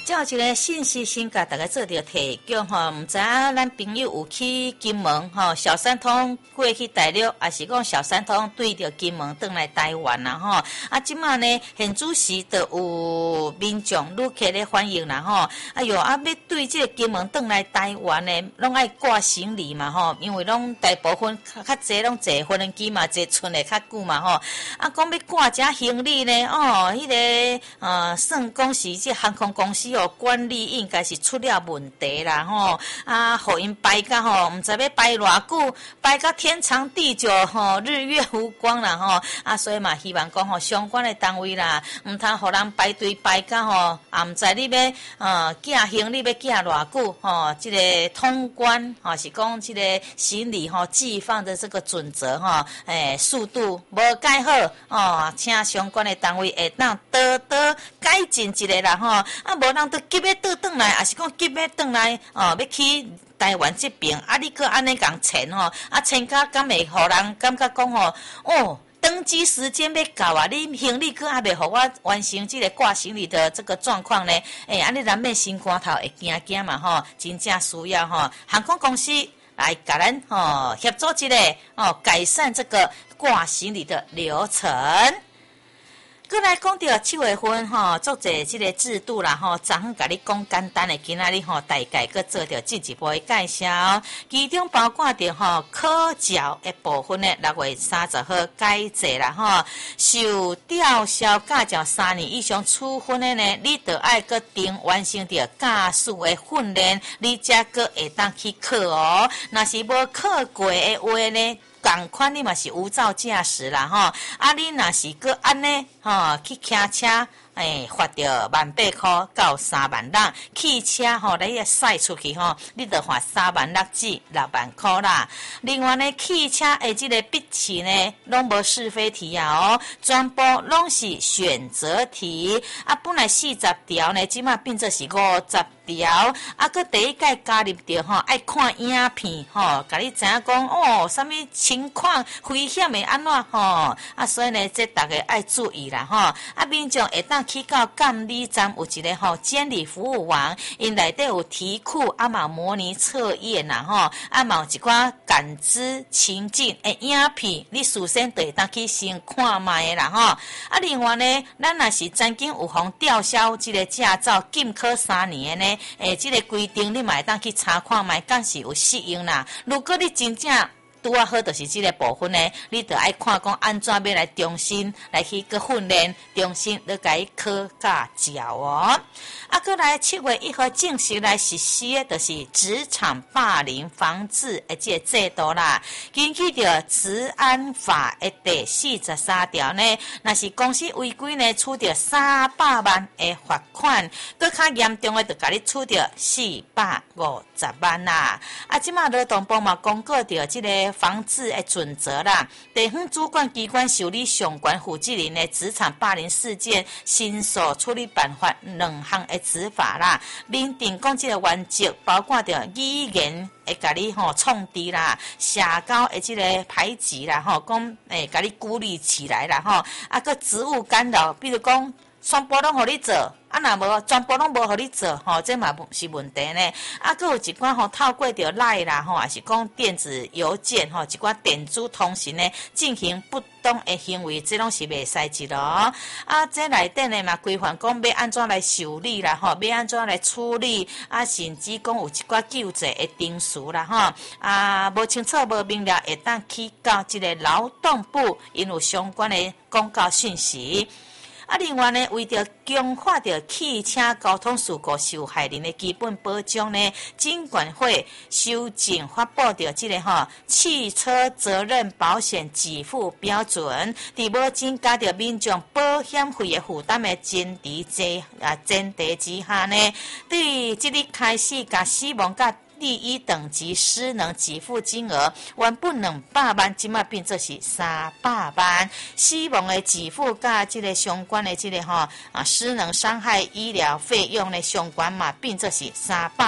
这有一个信息先甲大家做着提供吼，毋知影咱朋友有去金门吼，小三通过去大陆，还是讲小三通对着金门转来台湾啦吼。啊，即马呢，现主时就有民众旅客咧欢迎啦吼。哎哟，啊要对这个金门转来台湾呢，拢爱挂行李嘛吼，因为拢大部分较济拢坐飞轮机嘛，坐剩的较久嘛吼。啊，讲要挂遮行李呢，哦，迄个算讲是这航空公司哦，管理应该是出了问题啦吼。啊，互因排甲吼，毋知要排偌久，排甲天长地久吼，日月无光啦吼。啊，所以嘛，希望讲吼，相关的单位啦，毋通互人排队排甲吼，啊，毋知你要寄行李要寄偌久吼，这个通关吼是讲这个行李吼寄放的这个准则吼，速度无改好哦，请相关的单位会当多多改进一下啦吼。啊，无人都急要倒转来，还是讲急要转来哦，要去台湾这边，啊，你搁安尼共签吼，啊，签甲敢会互人感觉讲吼，哦。登机时间要到啊！你行李阁还未互我完成这个挂行李的这个状况呢？安尼难免心肝头会惊嘛吼，真正需要吼航空公司来甲咱协助一个改善这个挂行李的流程。过来讲到7月份做者这个制度啦昨昏甲你讲简单的，今仔日大概搁做着进一步的介绍，其中包括着科教的部分呢，6月30号改制啦受吊销驾照3年以上处分的呢，你就要搁定完成着驾驶的训练，你才搁会当去考哦。若是无考过的话呢？同款你嘛是无照驾驶啦啊你若是搁安尼去骑车罚着1,800块到3万人，汽车你要驶出去你就罚3万6至6万块啦。另外呢，汽车的这个笔试呢，拢无是非题啊全部拢是选择题啊。本来40条呢，即马变做是50条啊。搁第一届加入着爱看影片甲你知影讲什么情况危险的安怎啊，所以呢，这大家爱注意啦啊，民众会当去到监理站有一个监理服务网，因内底有题库啊嘛模拟测验啦啊嘛有一寡感知情境的影片，你事先就会当去先看卖啦啊，另外呢，咱若是曾经有互吊销这个驾照禁考3年的呢，这个规定你嘛会当去查看卖，敢是有适用啦。如果你真正拄啊好，就是这个部分呢，你就爱看讲安怎要来重新来去个训练，重新来改考驾照哦。啊，过来7月1号正式来实施的，就是职场霸凌防治的这个制度啦。根据着治安法的第43条呢，若是公司违规呢，处着300万的罚款，更较严重的就甲你处着450万啦。啊，即马劳动部嘛公告着这个防治的准则啦，地方主管机关受理相关负责人的职场霸凌事件申诉处理办法2项的执法啦。明定讲这个原则包括着语言会甲你创敌啦，社交的这个排挤啦讲甲你孤立起来啦啊个职务干扰，比如讲全部拢互你做。啊，若无全部拢无互你做，这嘛是问题呢。啊，佫有一寡透过着赖啦，还是讲电子邮件一寡电子通讯呢，进行不当的行为，这拢是袂使的咯。啊，这内底呢嘛规范讲要安怎来受理啦，要安怎来处理，啊，甚至讲有一寡救济的定数啦，啊，无清楚无明了，会当去到这个劳动部，因有相关的公告讯息。啊，另外呢，为着强化着汽车交通事故受害人的基本保障呢，金管会修正发布着这个汽车责任保险给付标准，伫无增加着民众保险费的负担的前提之下呢，对即日开始甲死亡甲第一等级失能给付金额原本200万，即马变做是300万。死亡的给付甲这个相关的这个失能伤害医疗费用的相关嘛，变做是300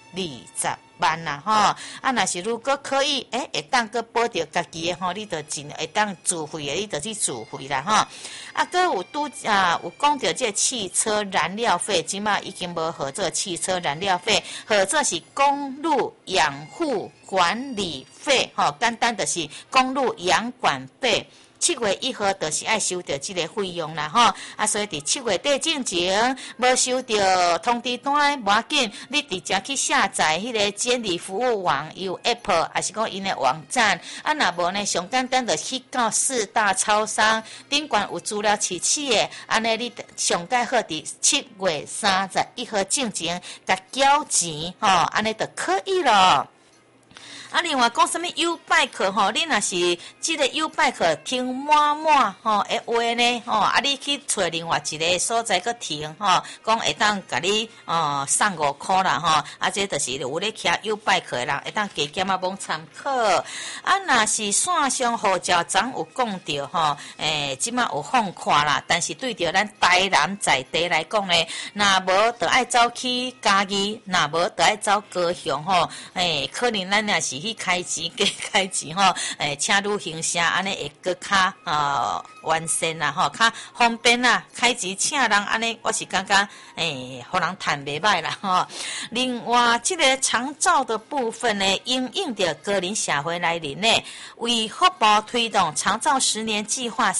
万啦吼，啊，若是如果可以，会当个保着家己的吼，你就尽会当自费的，你就去自费啦吼。啊，搁有有讲到这汽车燃料费，即马已经无合作汽车燃料费，合作是公路养护管理费吼，简单的是公路养管费。7月1号就是爱收到这个费用啦吼，啊，所以伫7月底之前无收到通知单，无要紧，你直接去下载迄个监理服务网，有 App 还是讲因的网站，啊，若无呢，上简单的去到4大超商，顶管有资料齐齐的，安尼你上介好伫7月31号之前甲缴钱吼，安尼就可以了。啊，另外讲什么 U bike 吼，你若是这个 U bike 停满吼的话呢，吼啊，你去找另外一个所在去停吼，讲会当甲你送5块啦吼，啊，这就是有咧骑 U bike 的人会当加减啊，帮参考。啊，若是线上呼叫昨有讲到吼，即马有放宽啦，但是对着咱台南在地来讲呢，若无就爱走去嘉义，若无就爱走高雄吼，可能咱若是去开钱加开钱吼，车路行车安尼会搁较完善啦吼，较方便啦，开钱请人安尼，我是感觉互人赚袂歹啦吼。另外，这个长照的部分呢，因应着高龄社会来临呢，为福部推动长照10年计划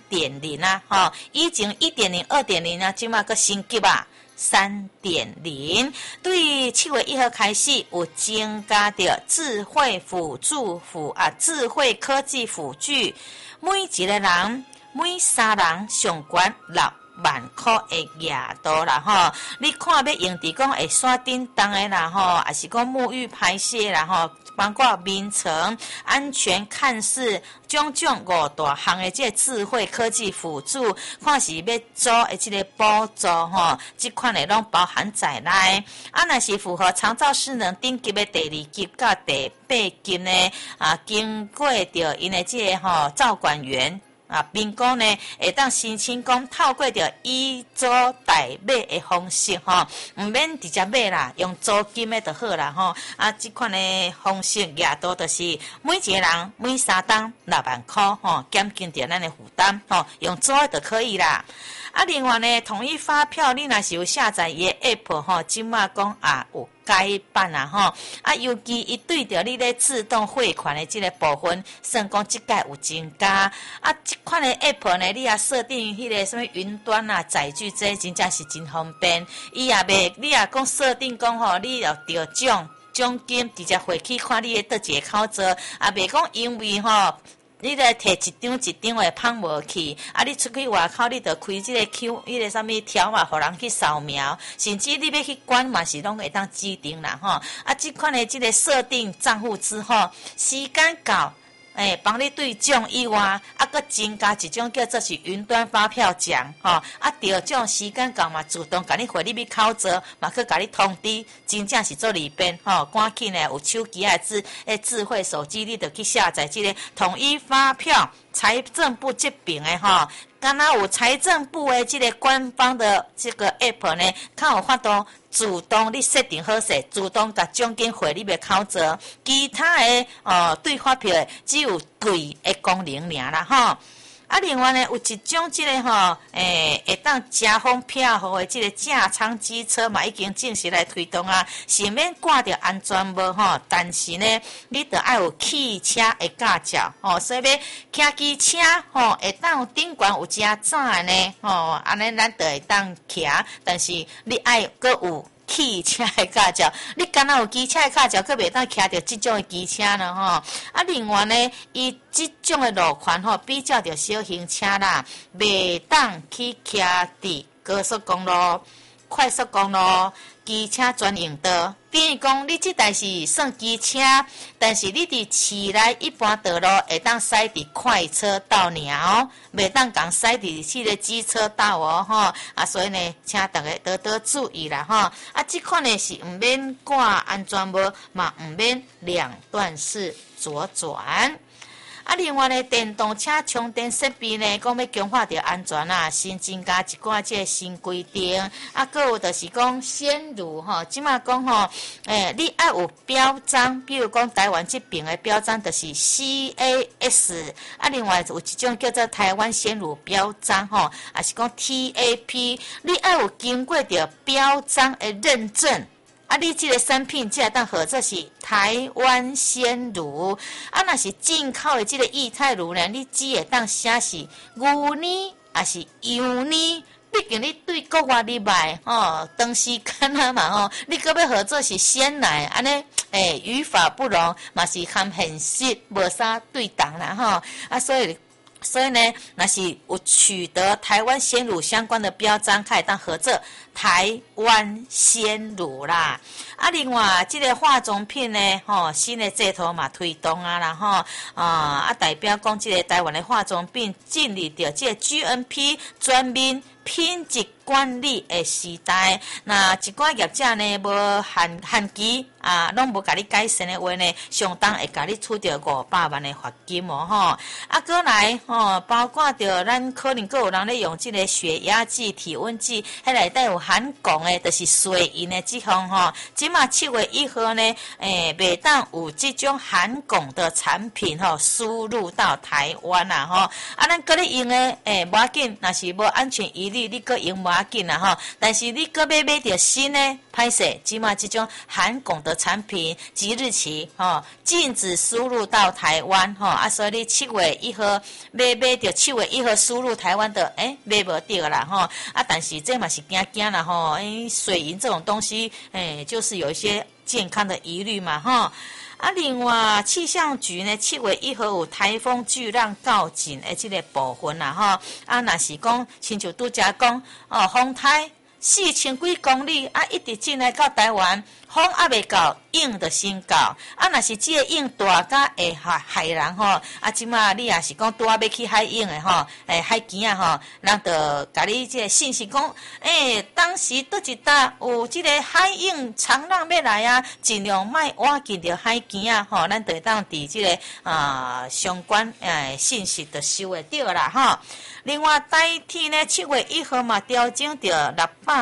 3.0啊，吼，以前1.0、2.0啊，即马个升级啊。3.0 对7月1号开始有增加的智慧辅助智慧科技辅具，每一个人每3人上悬6万块的额度啦吼，你看要用伫讲会刷叮当的啦吼，还是讲沐浴排泄啦吼，包括眠床、安全看视，种种5大项的这智慧科技辅助，看是要做的这个补助吼，这款的拢包含在内。啊，若是符合长照失能顶级的第2级到第8级呢，经过着因的这个照管员。并讲呢，会当申请讲透过着以租代买的方式吼，唔免直接买啦，用租金的就好啦吼。啊，这款的方式额度就是每一个人每3档6万块吼，减轻着咱的负担吼，用租的就可以啦。啊，另外呢，统一发票你若是有下载伊的 app 吼，即马讲有改版啊吼，啊，尤其伊对着你咧自动汇款的这个部分，算讲即届有增加。啊，这款的 app 呢，你也设定迄个什么云端啊载具，这真正是真方便。伊也袂，你也讲设定讲吼，你要着奖金直接汇去看你的倒一个口座，啊，袂讲因为吼。你来摕一张的放无去，啊！你出去外口，你着开这个 迄个什么条码，互人去扫描，甚至你要去管嘛是拢会当指定啦吼。啊，这款的这个设定账户之后，时间到。帮你兑奖以外，啊，搁增加一种叫做是云端发票奖，吼，啊，得奖时间到嘛，自动甲你回你去口座，嘛去甲你通知，真正是做利便，吼，赶紧呢有手机智慧手机，你就去下载这个统一发票，财政部这边的吼。敢若有财政部的这个官方的这个 app 呢，较有法度自动你设定好势，自动甲奖金汇你的口座，其他的兑发票的只有兑的功能尔啦吼。啊，另外呢，有一种这个会当加封票号的这个驾舱机车嘛，已经正式来推动啊。是免挂着安全帽吼，但是呢，你得爱有汽车的驾照吼，所以要骑机车吼，会当有顶悬有加早呢吼，安尼咱就会当骑，但是你爱搁有。汽车的驾照，你敢若有机车的驾照，佫袂当骑着这种的机车呢吼。啊，另外呢，伊这种的路权吼，比较着小型车啦，袂当去骑伫高速公路、快速公路、机车专用道。比如讲，你这台是算机车，但是你伫市内一般道路会当驶伫快车道尔，袂当讲驶伫这个机车道吼。啊，所以呢，请大家多多注意啦吼。啊，这款呢是唔免挂安全帽，嘛唔免两段式左转。 啊，另外呢，电动车充电设备呢，讲要强化着安全啊，新增加一寡即个新规定。啊，还有就是讲鲜乳吼，即马讲吼，你爱有标章，比如讲台湾这边的标章就是 CAS， 啊，另外有一种叫做台湾鲜乳标章吼，也是讲 TAP， 你爱有经过着标章的认证。啊，你这个产品才会当号做是台湾鲜乳，啊，若是进口的这个液态乳呢，你只会当写是牛奶还是羊奶。毕竟你对国外你买长时间啊嘛你搁要合作是鲜奶，安尼语法不容，嘛是含现实无啥对等啦啊，所以呢，若是有取得台湾鲜乳相关的标章，可以当合作台湾鲜乳啦。啊，另外这个化妆品呢，新的制度嘛推动啊啦代表讲这个台湾的化妆品进入到这个 GMP 全面品质管理的时代。那一寡业者呢无限期啊，拢无甲你改善的话呢，相当会甲你处到500万的罚金啊，过来包括着咱可能有人咧用这个血压计、体温计，迄内底有含汞的，就是水银的这项即马7月1号呢，袂当有这种含汞的产品输入到台湾啦咱搁咧用的无要紧，若是无安全疑虑，你搁用无要紧啦但是你搁要买着新的，歹势，即马这种含汞的产品即日起禁止输入到台湾所以你7月1号买着7月1号输入台湾的买无着啦但是这嘛是惊啦水银这种东西就是有一些健康的疑虑嘛另外气象局呢7月1号有台风巨浪告警的这个部分啦若是讲亲像拄则讲风台4000几公里一直进来到台湾，风还未到，影就先到。若是这个影大甲会害人即马你也是讲拄要去海影的海边人就甲你这个信息讲，当时倒一搭有这个海影长浪要来啊，尽量莫挖进着海边咱就会当伫这个相关信息就收会到啦另外，台铁呢7月1号嘛调整到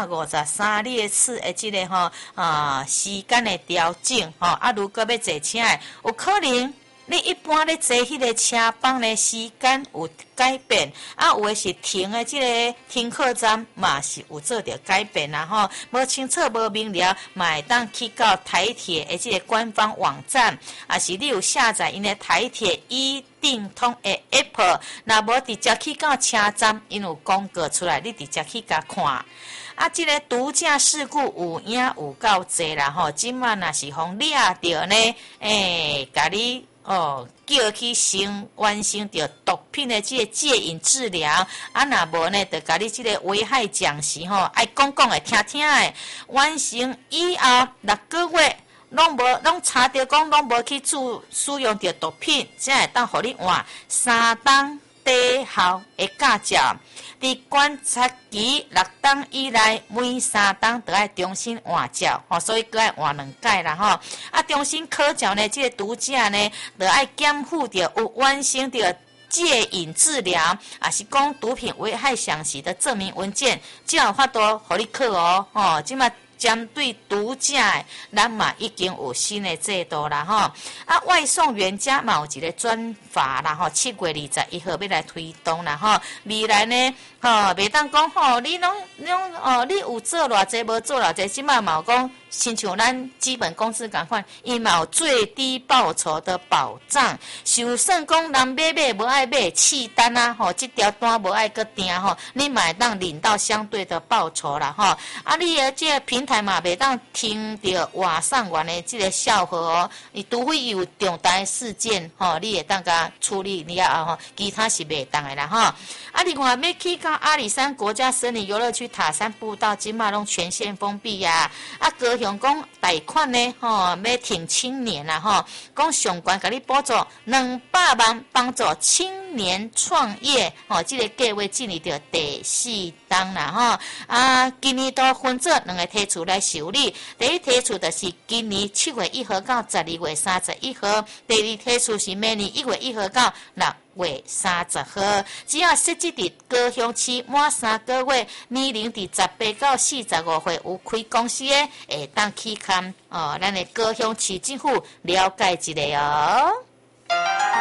653列次的这个时间的调整如果要坐车的，有可能你一般咧坐迄个车帮的时间有改变有的是停的这个停靠站嘛是有做着改变啦无清楚无明了，嘛会当去到台铁的这个官方网站，是你有下载因的台铁定通的 App， 若无直接去到车站，因有广告出来，你直接去甲看。这个毒驾事故有影有够济啦即晚若是互抓着呢，甲你叫去完成着毒品的这个戒瘾治疗，若无呢，就甲你这个危害奖时爱讲的听的，完成以后6个月。拢查到讲拢无去使用着毒品，才会当互你换3档低效的驾照。伫观察期6档以内，每3档都要重新换照，所以搁要换2届啦重新考照呢，这个毒驾呢，就要减负着有完成着戒瘾治疗，是讲毒品危害详细的证明文件，才有法度互你考即马。针对毒驾的，咱嘛已经有新的制度啦外送员家嘛有一个专法啦7月21号要来推动啦未来呢袂当讲你你有做偌济无做偌济，即马嘛有讲，亲像咱基本工资共款，伊嘛有最低报酬的保障。就算讲人买无爱买契单这条单无爱个订你嘛会当领到相对的报酬啦你的这个平台嘛袂当听到外送员的这个笑话你除非有重大事件你会当甲处理了其他是袂当的啦另外要去到阿里山国家森林游乐区塔山步道今嘛拢全线封闭呀。高雄讲贷款呢，要挺青年啦，讲上悬给你补助200万，帮助青年创业，这个计划进入到第4档啦，今年都分做2个梯次来受理。第一梯次就是今年7月1号到12月31号，第二梯次是明年1月1号到6月30号。只要设置伫高雄市满3个月，年龄伫18到45岁有开公司的，会当去看咱的高雄市政府了解一下哦。